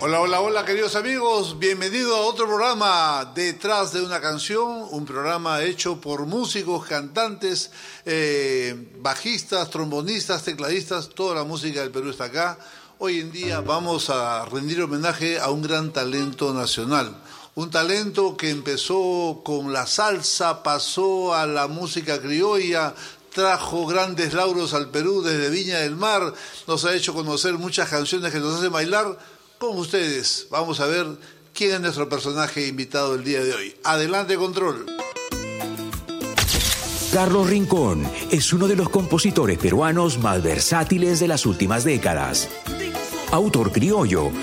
Hola, hola, hola, queridos amigos. Bienvenido a otro programa, Detrás de una canción, un programa hecho por músicos, cantantes, bajistas, trombonistas, tecladistas, toda la música del Perú está acá. Hoy en día vamos a rendir homenaje a un gran talento nacional. Un talento que empezó con la salsa, pasó a la música criolla, trajo grandes lauros al Perú desde Viña del Mar, nos ha hecho conocer muchas canciones que nos hacen bailar. Con ustedes vamos a ver quién es nuestro personaje invitado el día de hoy. Adelante, control. Carlos Rincón es uno de los compositores peruanos más versátiles de las últimas décadas. Autor criollo,